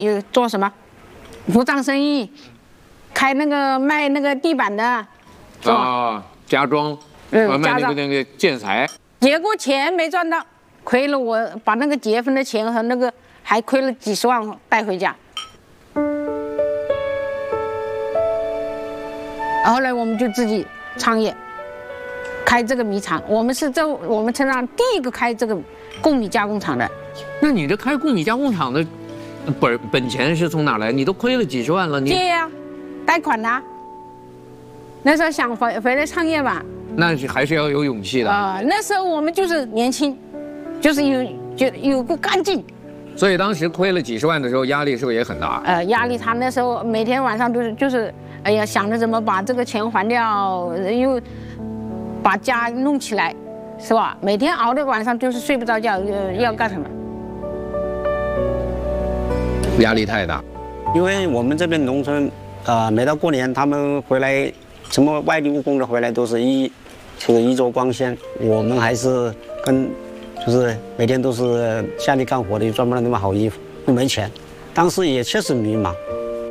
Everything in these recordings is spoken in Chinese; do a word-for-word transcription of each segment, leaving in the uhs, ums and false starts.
有做什么服装生意，开那个卖那个地板的， 啊，家装，嗯，卖那个那个建材。 结果钱没赚到，亏了我把那个结婚的钱和那个还亏了几十万带回家。后来我们就自己创业，开这个米厂。我们是这我们村上第一个开这个贡米加工厂的。 那你这开贡米加工厂的本本钱是从哪来？你都亏了几十万了，你借呀、啊，贷款呐、啊。那时候想回回来创业吧， 那是还是要有勇气的啊、呃。那时候我们就是年轻，就是有就有个干劲。 所以当时亏了几十万的时候，压力是不是也很大？ 呃，压力他那时候每天晚上都是就是，哎呀，想着怎么把这个钱还掉，又把家弄起来，是吧？每天熬的晚上就是睡不着觉，呃，要干什么？ 压力太大， 因为我们这边农村，啊、呃，每到过年他们回来，什么外地务工的回来都是衣，这个衣着光鲜，我们还是跟。就是每天都是下地干活的，又赚不到那么好衣服，又没钱，当时也确实迷茫，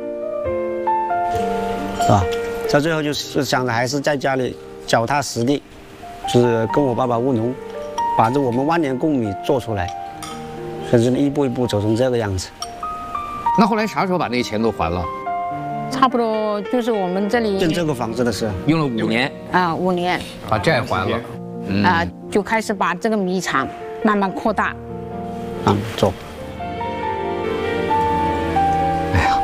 是吧？到最后就是想着还是在家里脚踏实地，就是跟我爸爸务农，把这我们万年贡米做出来，所以就一步一步走成这个样子。 那后来啥时候把那钱都还了？ 差不多就是我们这里建这个房子的时候， 用了五年啊，五年把债还了。 嗯、啊，就开始把这个米厂慢慢扩大， 啊，做。 哎呀，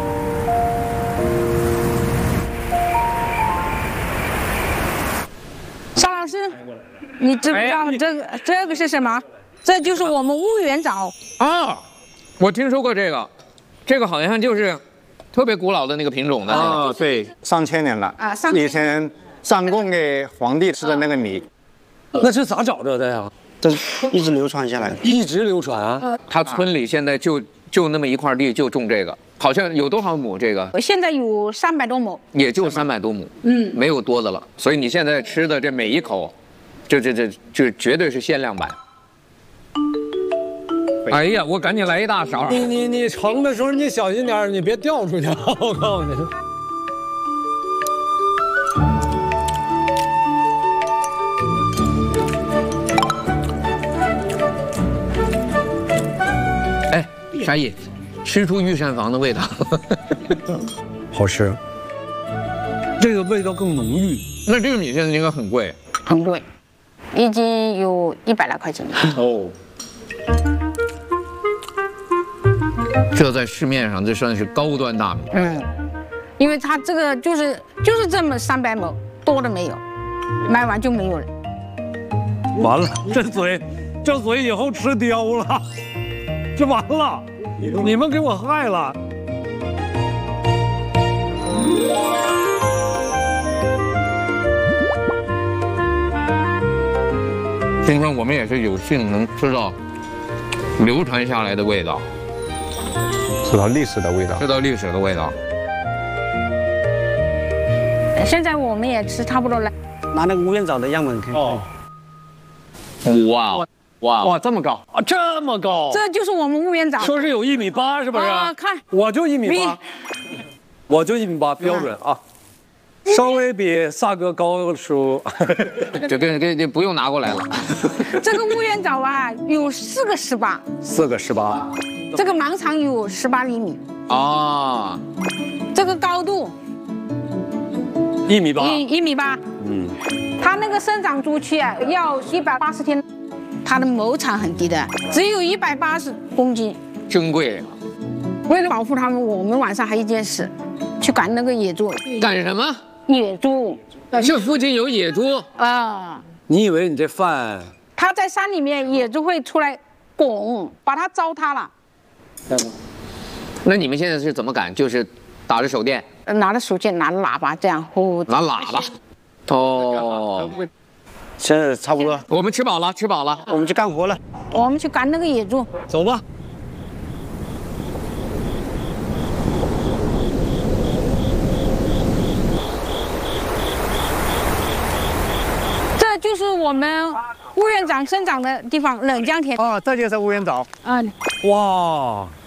邵老师，你知不知道这个、哎、这个是什么？这就是我们乌元枣啊，我听说过这个，这个好像就是特别古老的那个品种的。 哦，对，上千年了啊，以前上供给皇帝吃的那个米。 那是咋找着的呀？ 这一直流传下来的， 一直流传啊。 他村里现在就就那么一块地，就种这个，好像有多少亩？这个现在有三百多亩， 也就三百多亩，嗯，没有多的了。所以你现在吃的这每一口，这这这这绝对是限量版。哎呀，我赶紧来一大勺。 你你你盛的时候你小心点，你别掉出去，我告诉你。 沙溢，吃出御膳房的味道， 好吃。这个味道更浓郁。 那这个米现在应该很贵， 很贵，一斤有一百来块钱。 哦，这在市面上这算是高端大米。 嗯，因为它这个就是就是这么三百亩，多的没有，卖完就没有了。 完了，这嘴，这嘴以后吃刁了。这完了，你们给我害了。 今天我们也是有幸能吃到流传下来的味道， 吃到历史的味道， 吃到历史的味道。 现在我们也吃差不多了。 拿那个乌元枣的样本看。哦。 哇。哇哇，这么高啊！这么高， 这就是我们乌元枣。 说是有一米八，是不是？ 啊，看， 我就一米八，我就一米八，标准啊，稍微比萨哥高出。 这跟跟这不用拿过来了。 这个乌元枣啊，有四个十八， 四个十八， 这个芒长有十八厘米。 啊， 这个高度一米八， 一一米八。嗯，它那个生长周期啊，要一百八十天。它的亩产很低的，只有一百八十公斤， 珍贵。 为了保护它们，我们晚上还一件事，去赶那个野猪。 赶什么？ 野猪。 这附近有野猪啊？ 你以为你这饭？ 它在山里面，野猪会出来拱，把它糟蹋了。 那你们现在是怎么赶？就是打着手电， 拿着手电，拿着喇叭，这样呼。 拿喇叭。哦。 现在差不多， 我们吃饱了，吃饱了， 我们去干活了。 我们去赶那个野猪， 走吧。 这就是我们乌元枣生长的地方，冷江田。 哦，这就是乌元枣。 啊， 哇。